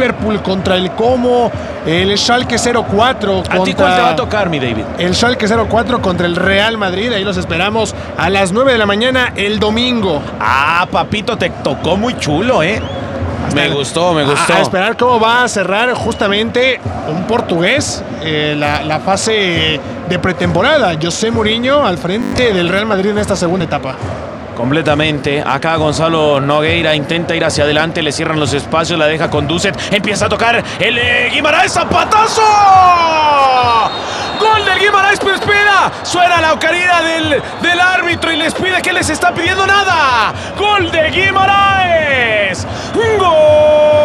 Liverpool contra el Como, el Schalke 04 contra... ¿A ti cuál te va a tocar, mi David? El Schalke 04 contra el Real Madrid. Ahí los esperamos a las 9 de la mañana el domingo. Ah, papito, te tocó muy chulo, ¿eh? Me gustó. A esperar cómo va a cerrar justamente un portugués la fase de pretemporada. José Mourinho al frente del Real Madrid en esta segunda etapa. Completamente. Acá Gonzalo Nogueira intenta ir hacia adelante, le cierran los espacios, la deja con Duset, empieza a tocar el Guimaraes, ¡zapatazo! ¡Gol del Guimaraes! Pero espera, suena la ocarina del árbitro y les pide, que les está pidiendo nada. ¡Gol de Guimaraes! ¡Gol!